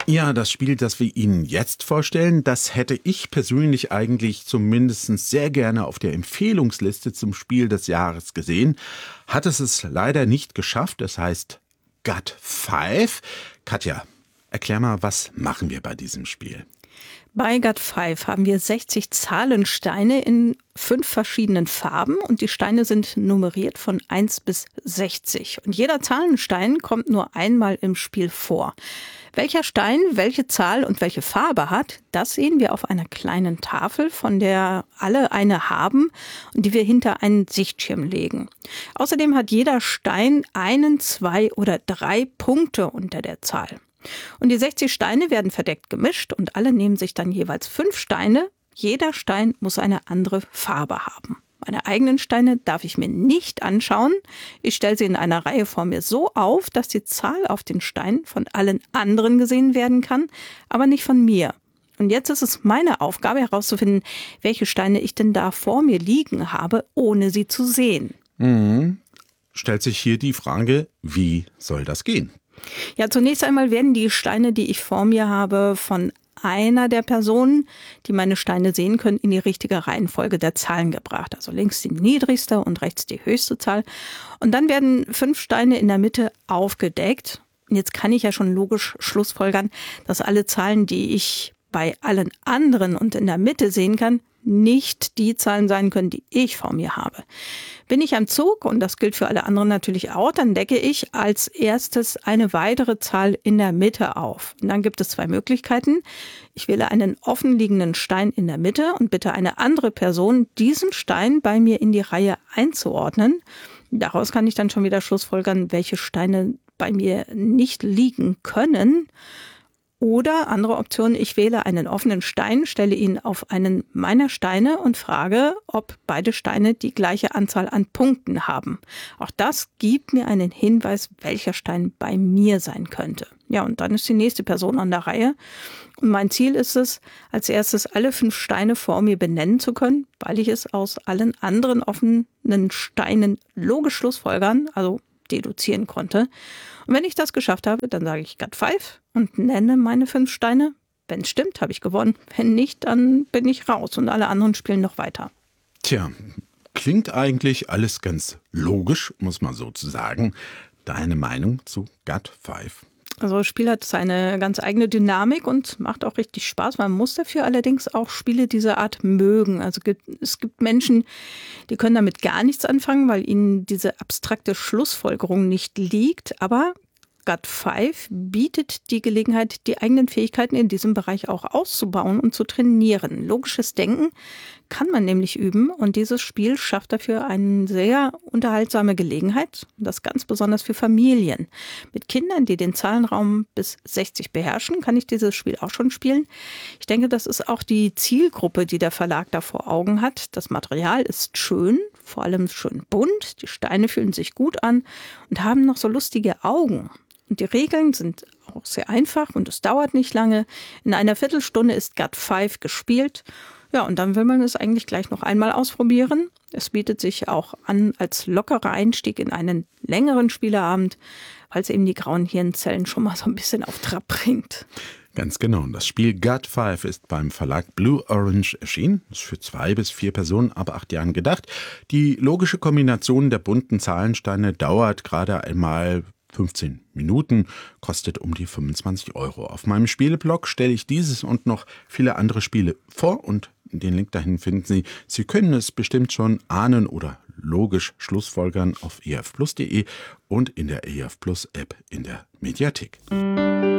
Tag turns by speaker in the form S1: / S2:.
S1: Ja, das Spiel, das wir Ihnen jetzt vorstellen, das hätte ich persönlich eigentlich zumindest sehr gerne auf der Empfehlungsliste zum Spiel des Jahres gesehen. Hat es leider nicht geschafft. Es heißt Gut 5. Katja, erklär mal, was machen wir bei diesem Spiel?
S2: Bei Gut 5 haben wir 60 Zahlensteine in 5 verschiedenen Farben und die Steine sind nummeriert von 1 bis 60. Und jeder Zahlenstein kommt nur einmal im Spiel vor. Welcher Stein welche Zahl und welche Farbe hat, das sehen wir auf einer kleinen Tafel, von der alle eine haben und die wir hinter einen Sichtschirm legen. Außerdem hat jeder Stein 1, 2 oder 3 Punkte unter der Zahl. Und die 60 Steine werden verdeckt gemischt und alle nehmen sich dann jeweils 5 Steine. Jeder Stein muss eine andere Farbe haben. Meine eigenen Steine darf ich mir nicht anschauen. Ich stelle sie in einer Reihe vor mir so auf, dass die Zahl auf den Steinen von allen anderen gesehen werden kann, aber nicht von mir. Und jetzt ist es meine Aufgabe herauszufinden, welche Steine ich denn da vor mir liegen habe, ohne sie zu sehen.
S1: Stellt sich hier die Frage, wie soll das gehen?
S2: Ja, zunächst einmal werden die Steine, die ich vor mir habe, von einer der Personen, die meine Steine sehen können, in die richtige Reihenfolge der Zahlen gebracht. Also links die niedrigste und rechts die höchste Zahl. Und dann werden 5 Steine in der Mitte aufgedeckt. Und jetzt kann ich ja schon logisch schlussfolgern, dass alle Zahlen, die ich bei allen anderen und in der Mitte sehen kann, nicht die Zahlen sein können, die ich vor mir habe. Bin ich am Zug, und das gilt für alle anderen natürlich auch, dann decke ich als erstes eine weitere Zahl in der Mitte auf. Und dann gibt es 2 Möglichkeiten. Ich wähle einen offenliegenden Stein in der Mitte und bitte eine andere Person, diesen Stein bei mir in die Reihe einzuordnen. Daraus kann ich dann schon wieder schlussfolgern, welche Steine bei mir nicht liegen können. Oder andere Option, ich wähle einen offenen Stein, stelle ihn auf einen meiner Steine und frage, ob beide Steine die gleiche Anzahl an Punkten haben. Auch das gibt mir einen Hinweis, welcher Stein bei mir sein könnte. Ja, und dann ist die nächste Person an der Reihe. Und mein Ziel ist es, als erstes alle 5 Steine vor mir benennen zu können, weil ich es aus allen anderen offenen Steinen logisch schlussfolgern, also deduzieren konnte. Und wenn ich das geschafft habe, dann sage ich Gut 5 und nenne meine 5 Steine. Wenn es stimmt, habe ich gewonnen. Wenn nicht, dann bin ich raus und alle anderen spielen noch weiter.
S1: Tja, klingt eigentlich alles ganz logisch, muss man sozusagen. Deine Meinung zu Gut 5?
S2: Also das Spiel hat seine ganz eigene Dynamik und macht auch richtig Spaß. Man muss dafür allerdings auch Spiele dieser Art mögen. Also es gibt Menschen, die können damit gar nichts anfangen, weil ihnen diese abstrakte Schlussfolgerung nicht liegt. Aber Gut 5 bietet die Gelegenheit, die eigenen Fähigkeiten in diesem Bereich auch auszubauen und zu trainieren. Logisches Denken kann man nämlich üben und dieses Spiel schafft dafür eine sehr unterhaltsame Gelegenheit, das ganz besonders für Familien. Mit Kindern, die den Zahlenraum bis 60 beherrschen, kann ich dieses Spiel auch schon spielen. Ich denke, das ist auch die Zielgruppe, die der Verlag da vor Augen hat. Das Material ist schön, vor allem schön bunt, die Steine fühlen sich gut an und haben noch so lustige Augen. Und die Regeln sind auch sehr einfach und es dauert nicht lange. In einer Viertelstunde ist Gut 5 gespielt. Ja, und dann will man es eigentlich gleich noch einmal ausprobieren. Es bietet sich auch an als lockerer Einstieg in einen längeren Spieleabend, weil es eben die grauen Hirnzellen schon mal so ein bisschen auf Trab bringt.
S1: Ganz genau. Das Spiel Gut 5 ist beim Verlag Blue Orange erschienen. Ist für 2 bis 4 Personen ab 8 Jahren gedacht. Die logische Kombination der bunten Zahlensteine dauert gerade einmal 15 Minuten, kostet um die 25 Euro. Auf meinem Spieleblog stelle ich dieses und noch viele andere Spiele vor und den Link dahin finden Sie. Sie können es bestimmt schon ahnen oder logisch schlussfolgern auf efplus.de und in der EF Plus App in der Mediathek.